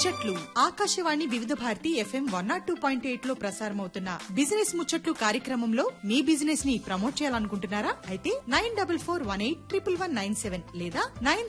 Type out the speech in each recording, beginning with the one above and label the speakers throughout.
Speaker 1: ముచ్చట్లు ఆకాశవాణి వివిధ భారతి FM 102.8 లో ప్రసారమవుతున్న బిజినెస్ ముచ్చట్లు కార్యక్రమంలో మీ బిజినెస్ ని ప్రమోట్ చేయాలనుకుంటున్నారా? అయితే 9418111197 లేదా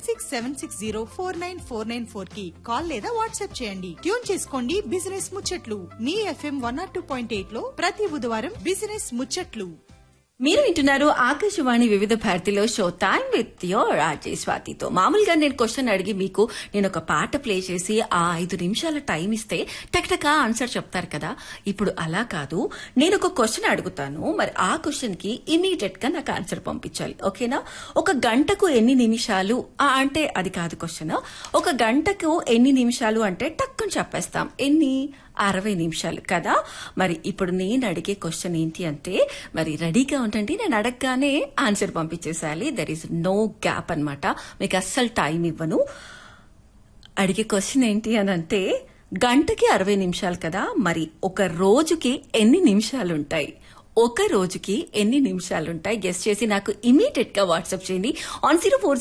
Speaker 1: 9676049494 కి కాల్ లేదా వాట్సాప్ చేయండి. ట్యూన్ చేసుకోండి బిజినెస్ ముచ్చట్లు మీ FM 102.8 లో ప్రతి బుధవారం బిజినెస్ ముచ్చట్లు.
Speaker 2: మీరు వింటున్నారు ఆకాశవాణి వివిధ భారతిలో show time with your RJ స్వాతితో. మామూలుగా నేను క్వశ్చన్ అడిగి మీకు నేను ఒక పాట ప్లే చేసి ఆ 5 నిమిషాల టైం ఇస్తే టక్టకా ఆన్సర్ చెప్తారు కదా. ఇప్పుడు అలా కాదు, నేను ఒక క్వశ్చన్ అడుగుతాను, మరి ఆ క్వశ్చన్ కి ఇమీడియట్ గా నాకు ఆన్సర్ పంపించాలి. ఓకేనా? ఒక గంటకు ఎన్ని నిమిషాలు అంటే అది కాదు క్వశ్చన్. ఒక గంటకు ఎన్ని నిమిషాలు అంటే టక్కుని చెప్పేస్తాం. ఎన్ని? 60 నిమిషాలు కదా. మరి ఇప్పుడు నేను అడిగే క్వశ్చన్ ఏంటి అంటే, మరి రెడీగా ఉండండి, నేను అడగగానే answer పంపించేసేయాలి. There is no gap అన్నమాట, మీకు అస్సలు టైం ఇవ్వను. అడిగే క్వశ్చన్ ఏంటి అని అంటే, గంటకి 60 నిమిషాలు కదా, మరి ఒక రోజుకి ఎన్ని నిమిషాలు ఉంటాయి? ఒక రోజుకి ఎన్ని నిమిషాలుంటాయి గెస్ట్ చేసి నాకు ఇమీడియట్ గా వాట్సాప్ చేయండి ఆన్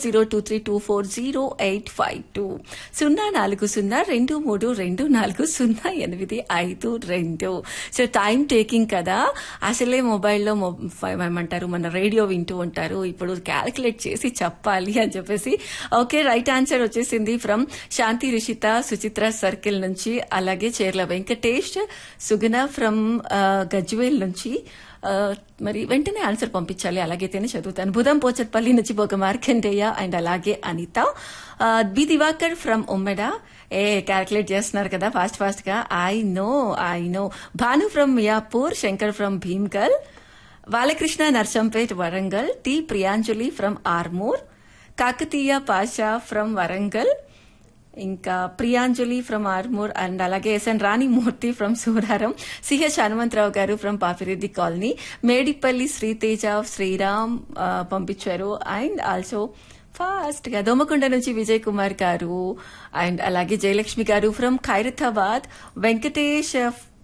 Speaker 2: 040232408520 040232408522. సో టైం టేకింగ్ కదా, అసలే మొబైల్లో ఏమంటారు మన రేడియో వింటూ ఉంటారు, ఇప్పుడు క్యాలిక్యులేట్ చేసి చెప్పాలి అని చెప్పేసి. ఓకే, రైట్ ఆన్సర్ వచ్చేసింది from Shanti Rishitha Suchitra circle నుంచి, అలాగే చేర్ల వెంకటేష్ సుగుణ ఫ్రమ్ గజ్వేల్ నుంచి. మరి వెంటనే ఆన్సర్ పంపించాలి, అలాగైతేనే చదువుతాను. బుధం పోచట్పల్లి నుంచి బొగ మార్కండేయ అండ్ అలాగే Anitha. B Diwakar from Ummeda. Calculate చేస్తున్నారు కదా ఫాస్ట్ గా. I know. Bhanu from Miyapur, Shankar from Bheemgal, Balakrishna Narsampet Warangal, T Priyanjali from Armoor, Kakatiya Pasha from Warangal, ఇంకా ప్రియాంజలి ఫ్రమ్ ఆర్మూర్ అండ్ అలాగే SN Ranimurthy from Suraram, CH Hanumantharao గారు ఫ్రమ్ పాపిరెడ్డి కాలనీ, మేడిపల్లి శ్రీతేజ శ్రీరామ్ పంపించారు. అండ్ ఆల్సో ఫాస్ట్ గా దోమకొండ నుంచి విజయ్ కుమార్ గారు అండ్ అలాగే జయలక్ష్మి గారు from Khairatabad, Venkatesh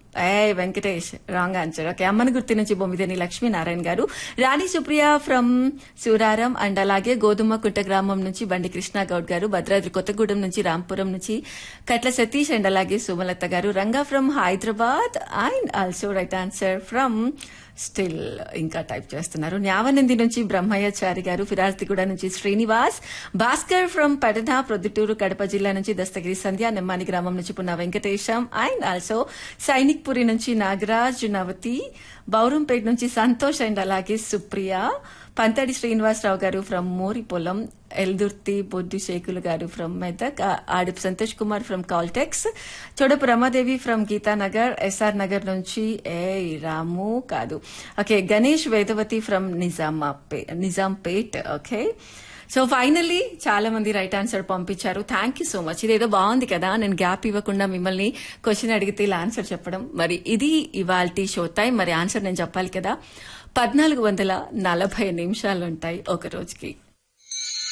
Speaker 2: wrong answer. Okay, అమ్మని గుర్తి నుంచి బొమ్మిదేని లక్ష్మీనారాయణ గారు, రాణి సుప్రియ ఫ్రమ్ సూరారం అండ్ అలాగే గోధుమ కుంట గ్రామం నుంచి బండి కృష్ణ గౌడ్ గారు, భద్రాద్రి కొత్తగూడెం నుంచి రాంపురం నుంచి కట్ల సతీష్ అండ్ అలాగే సుమలత గారు, Ranga from Hyderabad and also right answer from still ఇంకా టైప్ చేస్తున్నారు. న్యావనంది నుంచి బ్రహ్మయ్యాచారి గారు, ఫిరాజ్దిగూడ నుంచి శ్రీనివాస్, భాస్కర్ ఫ్రమ్ పడన ప్రొద్దుటూరు కడప జిల్లా నుంచి దస్తగిరి సంధ్య, నెమ్మాని గ్రామం నుంచి పున్న వెంకటేశం అండ్ ఆల్సో సైనిక్ పురి నుంచి నాగరాజ్ నవతి, బౌరంపేట నుంచి సంతోష్ అండ్ అలాగే సుప్రియ, పంతడి శ్రీనివాసరావు గారు ఫ్రమ్ మోరిపొలం, ఎల్దుర్తి బొడ్డు శేఖులు గారు from Medak, ఆడిప్ Santosh Kumar from Caltex, Chodapu Ramadevi from Geetanagar, SR Nagar నుంచి రాము కాదు. Okay, Ganesh Vedavathi from Nizampet. Okay, so finally చాలా మంది రైట్ ఆన్సర్ పంపించారు. Thank you so much. ఇదేదో బాగుంది కదా, నేను గ్యాప్ ఇవ్వకుండా మిమ్మల్ని క్వశ్చన్ అడిగితే ఇలా ఆన్సర్ చెప్పడం. మరి ఇది ఇవాల్టి షో టైం. మరి ఆన్సర్ నేను చెప్పాలి కదా, 1440 నిమిషాలుంటాయి ఒక రోజుకి.